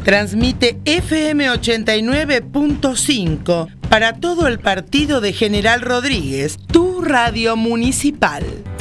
Transmite FM 89.5 para todo el partido de General Rodríguez, tu radio municipal.